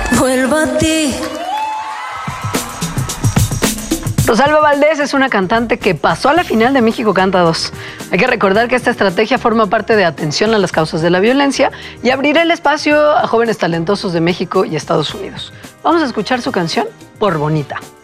vuelvo a ti. Rosalba Valdés es una cantante que pasó a la final de México Canta 2. Hay que recordar que esta estrategia forma parte de atención a las causas de la violencia y abrirá el espacio a jóvenes talentosos de México y Estados Unidos. Vamos a escuchar su canción, Por Bonita.